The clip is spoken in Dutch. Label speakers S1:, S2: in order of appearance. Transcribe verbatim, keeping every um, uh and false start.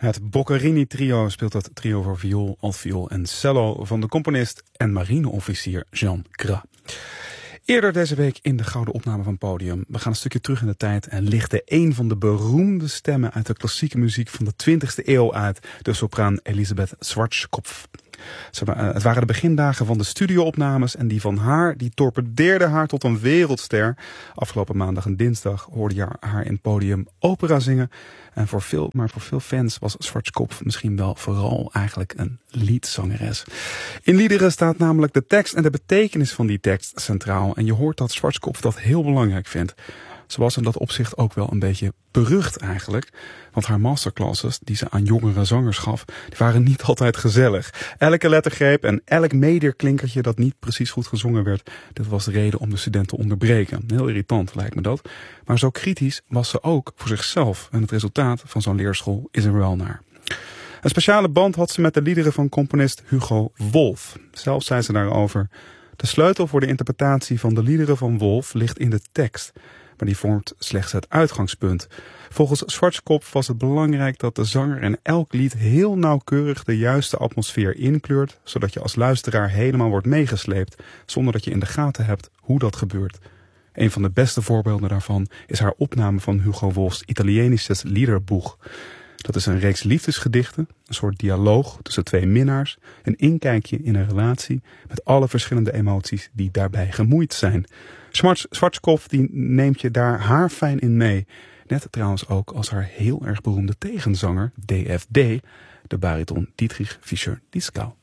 S1: Het Boccherini trio speelt het trio voor viool, altviool en cello van de componist en marineofficier Jean Gras. Eerder deze week in de gouden opname van Podium. We gaan een stukje terug in de tijd en lichten een van de beroemde stemmen uit de klassieke muziek van de twintigste eeuw uit, de sopraan Elisabeth Schwarzkopf. Het waren de begindagen van de studioopnames en die van haar, die torpedeerde haar tot een wereldster. Afgelopen maandag en dinsdag hoorde je haar in Podium opera zingen. En voor veel, maar voor veel fans was Schwarzkopf misschien wel vooral eigenlijk een liedzangeres. In liederen staat namelijk de tekst en de betekenis van die tekst centraal. En je hoort dat Schwarzkopf dat heel belangrijk vindt. Ze was in dat opzicht ook wel een beetje berucht eigenlijk. Want haar masterclasses die ze aan jongere zangers gaf, die waren niet altijd gezellig. Elke lettergreep en elk meederklinkertje dat niet precies goed gezongen werd, dat was de reden om de studenten te onderbreken. Heel irritant lijkt me dat. Maar zo kritisch was ze ook voor zichzelf. En het resultaat van zo'n leerschool is er wel naar. Een speciale band had ze met de liederen van componist Hugo Wolf. Zelf zei ze daarover: de sleutel voor de interpretatie van de liederen van Wolf ligt in de tekst. Maar die vormt slechts het uitgangspunt. Volgens Schwarzkopf was het belangrijk dat de zanger in elk lied heel nauwkeurig de juiste atmosfeer inkleurt, zodat je als luisteraar helemaal wordt meegesleept, zonder dat je in de gaten hebt hoe dat gebeurt. Een van de beste voorbeelden daarvan is haar opname van Hugo Wolfs Italienisches Liederbuch. Dat is een reeks liefdesgedichten, een soort dialoog tussen twee minnaars, een inkijkje in een relatie met alle verschillende emoties die daarbij gemoeid zijn. Schwarzkopf die neemt je daar haarfijn in mee. Net trouwens ook als haar heel erg beroemde tegenzanger, D F D, de bariton Dietrich Fischer-Dieskau.